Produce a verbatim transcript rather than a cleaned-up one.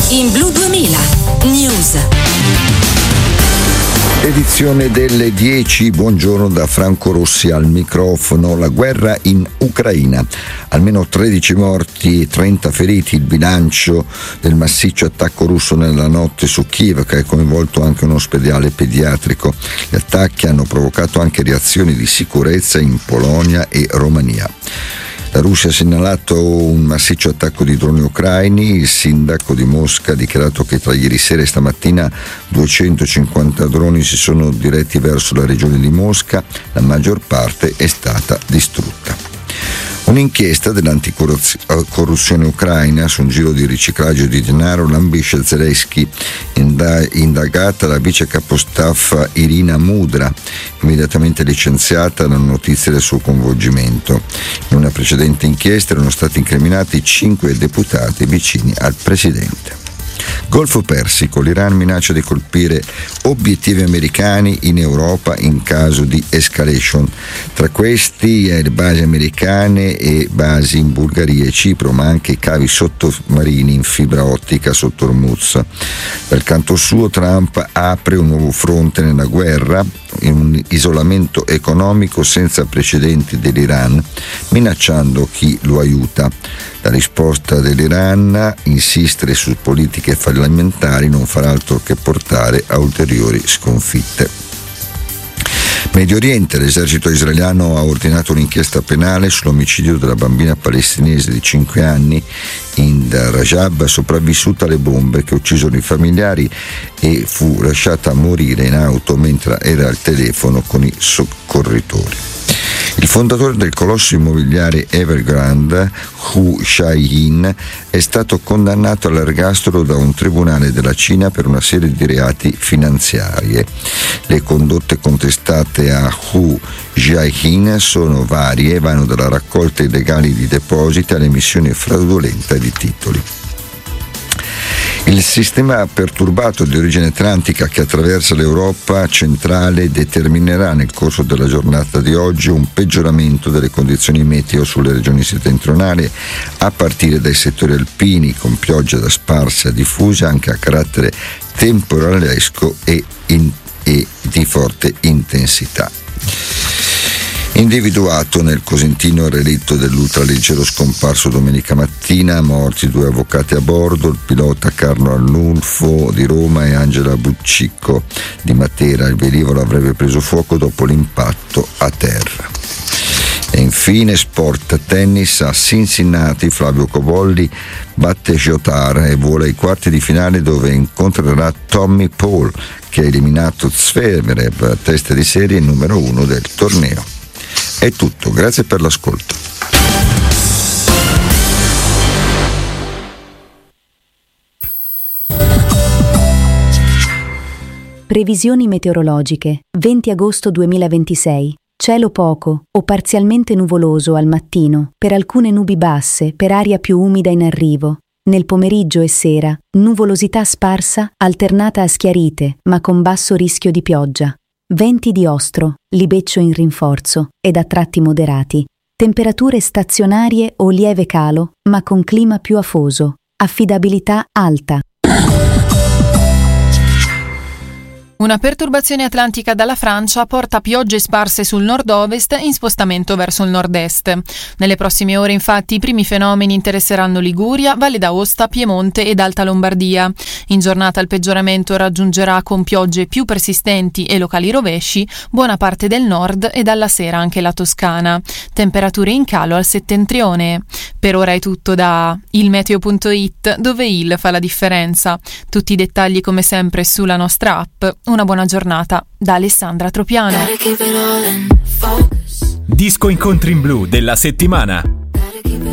In Blu duemila News. Edizione delle dieci, buongiorno da Franco Rossi al microfono. La guerra in Ucraina, almeno tredici morti e trenta feriti, il bilancio del massiccio attacco russo nella notte su Kiev, che ha coinvolto anche un ospedale pediatrico. Gli attacchi hanno provocato anche reazioni di sicurezza in Polonia e Romania. La Russia ha segnalato un massiccio attacco di droni ucraini. Il sindaco di Mosca ha dichiarato che tra ieri sera e stamattina duecentocinquanta droni si sono diretti verso la regione di Mosca. La maggior parte è stata distrutta. Un'inchiesta dell'anticorruzione ucraina su un giro di riciclaggio di denaro lambisce Zelensky, indagata la vice capostaff Irina Mudra, immediatamente licenziata la notizia del suo coinvolgimento. In una precedente inchiesta erano stati incriminati cinque deputati vicini al presidente. Golfo Persico, l'Iran minaccia di colpire obiettivi americani in Europa in caso di escalation. Tra questi eh, le basi americane e basi in Bulgaria e Cipro, ma anche i cavi sottomarini in fibra ottica sotto Hormuz. Dal canto suo Trump apre un nuovo fronte nella guerra, in un isolamento economico senza precedenti dell'Iran, minacciando chi lo aiuta. La risposta dell'Iran, insistere su politiche fallimentari, non farà altro che portare a ulteriori sconfitte. Medio Oriente, l'esercito israeliano ha ordinato un'inchiesta penale sull'omicidio della bambina palestinese di cinque anni, Hind Rajab, sopravvissuta alle bombe che uccisero i familiari e fu lasciata morire in auto mentre era al telefono con i soccorritori. Il fondatore del colosso immobiliare Evergrande, Hu Shaihin, è stato condannato all'ergastolo da un tribunale della Cina per una serie di reati finanziari. Le condotte contestate a Hu Shaihin sono varie e vanno dalla raccolta illegale di depositi all'emissione fraudolenta di titoli. Il sistema perturbato di origine atlantica che attraversa l'Europa centrale determinerà nel corso della giornata di oggi un peggioramento delle condizioni meteo sulle regioni settentrionali, a partire dai settori alpini, con pioggia da sparsa diffusa anche a carattere temporalesco e, in, e di forte intensità. Individuato nel Cosentino il relitto dell'ultraleggero scomparso domenica mattina, morti due avvocati a bordo, il pilota Carlo Arnulfo di Roma e Angela Buccicco di Matera. Il velivolo avrebbe preso fuoco dopo l'impatto a terra. E infine sport tennis a Cincinnati, Flavio Cobolli batte Giotard e vola ai quarti di finale, dove incontrerà Tommy Paul, che ha eliminato Zverev, testa di serie numero uno del torneo. È tutto, grazie per l'ascolto. Previsioni meteorologiche. venti agosto duemilaventisei. Cielo poco o parzialmente nuvoloso al mattino, per alcune nubi basse, per aria più umida in arrivo. Nel pomeriggio e sera, nuvolosità sparsa alternata a schiarite, ma con basso rischio di pioggia. Venti di ostro, libeccio in rinforzo ed a tratti moderati. Temperature stazionarie o lieve calo, ma con clima più afoso. Affidabilità alta. Una perturbazione atlantica dalla Francia porta piogge sparse sul nord-ovest in spostamento verso il nord-est. Nelle prossime ore, infatti, i primi fenomeni interesseranno Liguria, Valle d'Aosta, Piemonte ed Alta Lombardia. In giornata il peggioramento raggiungerà, con piogge più persistenti e locali rovesci, buona parte del nord e dalla sera anche la Toscana. Temperature in calo al settentrione. Per ora è tutto da ilmeteo punto it, dove il fa la differenza. Tutti i dettagli come sempre sulla nostra app. Una buona giornata da Alessandra Tropiano. Disco incontri in blu della settimana.